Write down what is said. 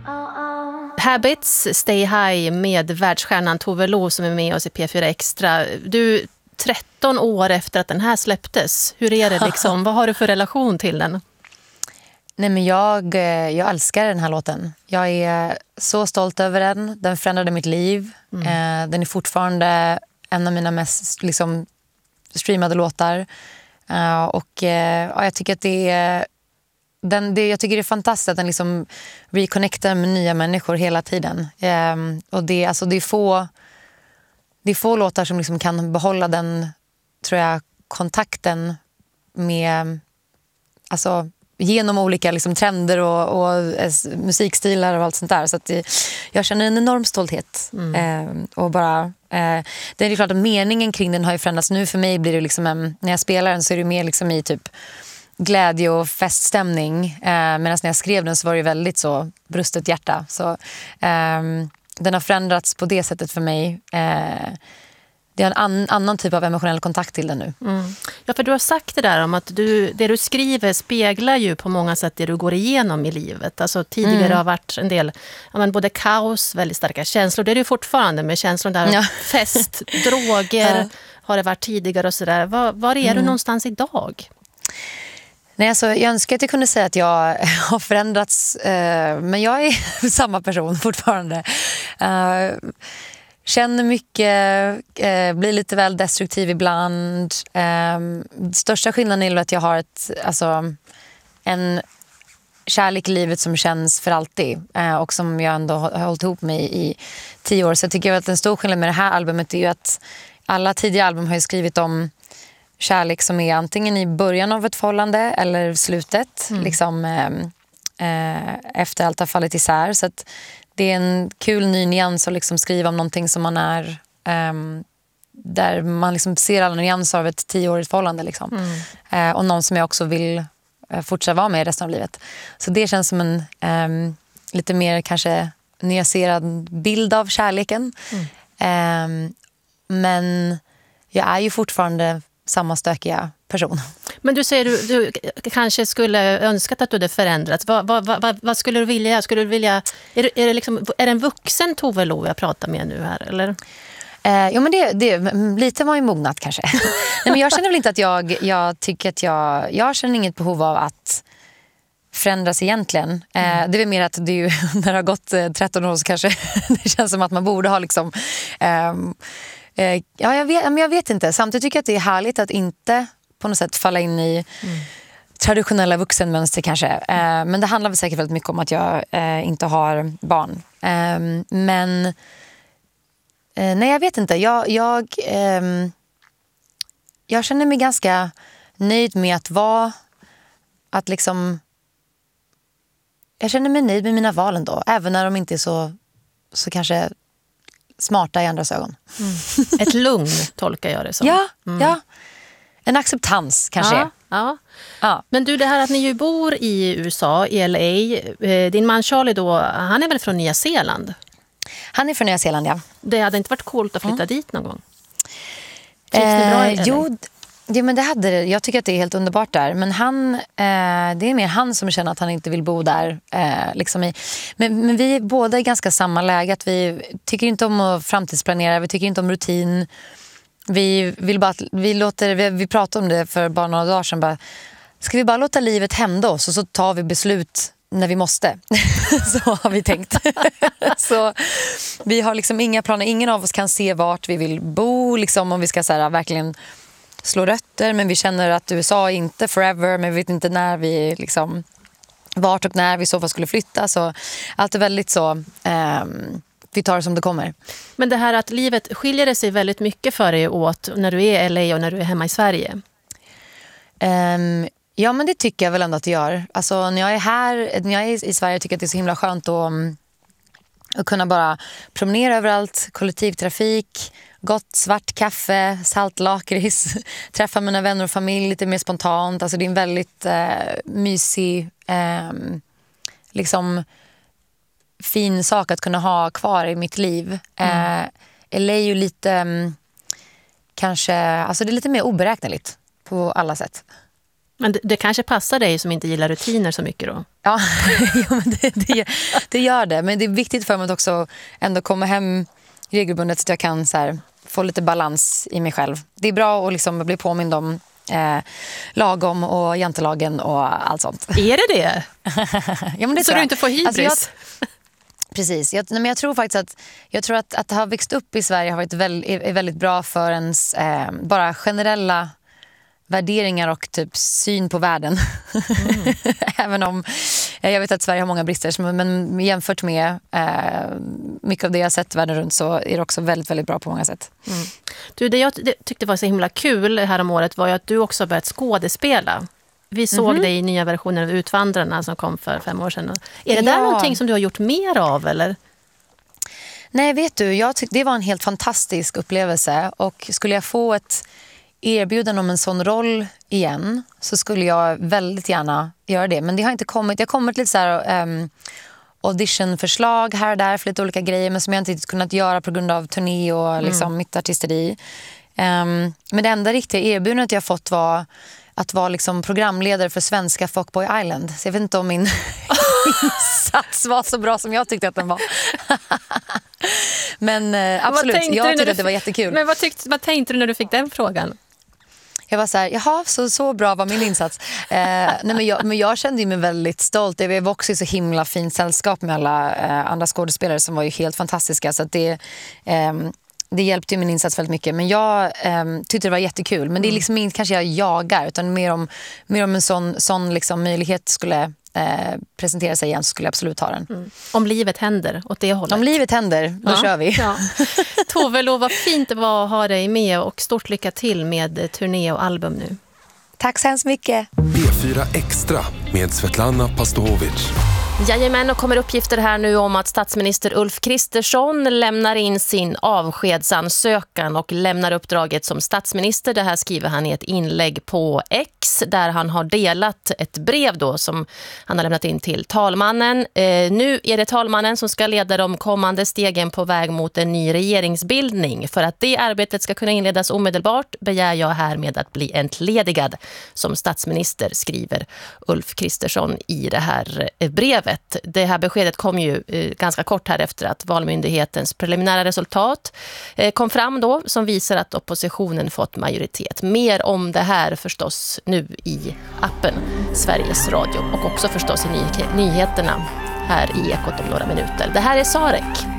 Habits, Stay High med världsstjärnan Tove Lo som är med oss i P4 Extra. Du, 13 år efter att den här släpptes, hur är det liksom? Vad har du för relation till den? Nej, men jag älskar den här låten. Jag är så stolt över den. Den förändrade mitt liv. Den är fortfarande en av mina mest liksom, streamade låtar. Jag tycker att jag tycker det är fantastiskt att den liksom reconnectar med nya människor hela tiden. Och det är få låtar som liksom kan behålla den, tror jag, kontakten med, alltså, genom olika liksom trender och musikstilar och allt sånt där. Så att jag känner en enorm stolthet. Och bara, det är klart att meningen kring den har ju förändrats. Nu för mig blir det liksom när jag spelar den så är det mer liksom i typ glädje och feststämning. Medan när jag skrev den så var det väldigt så brustet hjärta. Så den har förändrats på det sättet för mig. Det är en annan typ av emotionell kontakt till den nu. Ja, för du har sagt det där om att det du skriver speglar ju på många sätt det du går igenom i livet. Alltså tidigare har varit en del, både kaos, väldigt starka känslor. Det är det ju fortfarande med känslor där. Fest, droger har det varit tidigare och sådär. Var är du någonstans idag? Nej, alltså, jag önskar att jag kunde säga att jag har förändrats. Men jag är samma person fortfarande. Känner mycket, blir lite väl destruktiv ibland. Största skillnaden är att jag har en kärlek i livet som känns för alltid. Och som jag ändå har hållit ihop med i 10 år. Så jag tycker att en stor skillnad med det här albumet är ju att alla tidiga album har ju skrivit om kärlek som är antingen i början av ett förhållande eller slutet. Liksom, efter allt har fallit isär. Så att det är en kul ny nyans att liksom skriva om någonting som man är där man liksom ser alla nyanser av ett 10-årigt förhållande liksom. Och någon som jag också vill fortsätta vara med resten av livet. Så det känns som en lite mer kanske nyanserad bild av kärleken. Men jag är ju fortfarande samma stökiga person. Men du säger du kanske skulle önskat att du hade förändrats. Vad skulle du vilja? Är det en vuxen Tove Lo jag pratar med nu här, eller? Ja, men det lite var ju mognat kanske. Nej, men jag känner väl inte att jag tycker att jag känner inget behov av att förändras egentligen. Det är väl mer att det är ju, när det har gått 13 år så kanske det känns som att man borde ha liksom jag vet inte. Samtidigt tycker jag att det är härligt att inte på något sätt falla in i traditionella vuxenmönster kanske. Men det handlar väl säkert väldigt mycket om att jag inte har barn. Men nej, jag vet inte. Jag känner mig ganska nöjd med att liksom, jag känner mig nöjd med mina val ändå. Även när de inte är så kanske smarta i andras ögon. Ett lugn tolkar jag det som. Ja. En acceptans kanske. Ja. Men du, det här att ni ju bor i USA, i LA. Din man Charlie då, han är väl från Nya Zeeland? Han är från Nya Zeeland, ja. Det hade inte varit coolt att flytta dit någon gång? Trivs ni bra i LA? Jo, men det hade det. Jag tycker att det är helt underbart där. Men det är mer han som känner att han inte vill bo där. Men vi båda är ganska samma läge. Att vi tycker inte om att framtidsplanera. Vi tycker inte om rutin. Vi vill bara vi pratade om det för bara några dagar sedan. Ska vi bara låta livet hända oss och så tar vi beslut när vi måste. Så har vi tänkt. Så vi har liksom inga planer. Ingen av oss kan se vart vi vill bo. Liksom, om vi ska så här, verkligen slå rötter. Men vi känner att USA är inte forever. Men vi vet inte när vi liksom, vart och när vi så fall skulle flytta. Så allt är väldigt så... vi tar det som det kommer. Men det här att livet skiljer sig väldigt mycket för dig åt när du är i LA och när du är hemma i Sverige? Ja, men det tycker jag väl ändå att det gör. Alltså när jag är i Sverige tycker jag att det är så himla skönt att kunna bara promenera överallt, kollektivtrafik, gott svart kaffe, saltlakrits, träffa mina vänner och familj lite mer spontant. Alltså det är en väldigt mysig liksom fin sak att kunna ha kvar i mitt liv. LA är ju lite kanske, alltså det är lite mer oberäkneligt på alla sätt. Men det kanske passar dig som inte gillar rutiner så mycket då? Ja, ja men det gör det. Men det är viktigt för mig att också ändå komma hem regelbundet så att jag kan så här, få lite balans i mig själv. Det är bra att liksom bli påmind om lagom och jantelagen och allt sånt. Är det? Ja, men det så du inte får hybris? Alltså precis. Jag tror faktiskt att ha växt upp i Sverige har varit väldigt bra för ens bara generella värderingar och typ syn på världen. Även om jag vet att Sverige har många brister, men jämfört med mycket av det jag sett världen runt så är det också väldigt, väldigt bra på många sätt. Mm. Du, det jag tyckte var så himla kul här om året var ju att du också börjat skådespela. Vi såg dig i nya versioner av Utvandrarna som kom för 5 år sedan. Är det där någonting som du har gjort mer av, eller? Nej, vet du, det var en helt fantastisk upplevelse. Och skulle jag få ett erbjudande om en sån roll igen så skulle jag väldigt gärna göra det. Men det har inte kommit. Det har kommit lite så här auditionförslag här och där för lite olika grejer, men som jag inte riktigt kunnat göra på grund av turné och liksom mitt artisteri. Men det enda riktiga erbjudandet jag fått var att vara liksom programledare för svenska Fuckboy Island. Så jag vet inte om min insats var så bra som jag tyckte att den var. Men absolut, jag tyckte att det var jättekul. Men vad tänkte du när du fick den frågan? Jag var så här, jaha, så bra var min insats. Men jag kände mig väldigt stolt. Jag var också i så himla fint sällskap med alla andra skådespelare som var ju helt fantastiska. Så att det hjälpte ju min insats väldigt mycket. Men jag tyckte det var jättekul. Men det är liksom inte kanske jag jagar, utan mer om en sån liksom möjlighet skulle presentera sig igen, så skulle jag absolut ta den. Mm. Om livet händer åt det hållet. Om livet händer, då kör vi. Ja. Tove Lo, vad fint det var att ha dig med och stort lycka till med turné och album nu. Tack så hemskt mycket. B4 Extra med Svetlana Pastovic. Jajamän, och kommer uppgifter här nu om att statsminister Ulf Kristersson lämnar in sin avskedsansökan och lämnar uppdraget som statsminister. Det här skriver han i ett inlägg på X där han har delat ett brev då som han har lämnat in till talmannen. Nu är det talmannen som ska leda de kommande stegen på väg mot en ny regeringsbildning. För att det arbetet ska kunna inledas omedelbart begär jag härmed att bli entledigad som statsminister, skriver Ulf Kristersson i det här brevet. Det här beskedet kom ju ganska kort här efter att Valmyndighetens preliminära resultat kom fram då, som visar att oppositionen fått majoritet. Mer om det här förstås nu i appen Sveriges Radio och också förstås i nyheterna här i Ekot om några minuter. Det här är Sarek.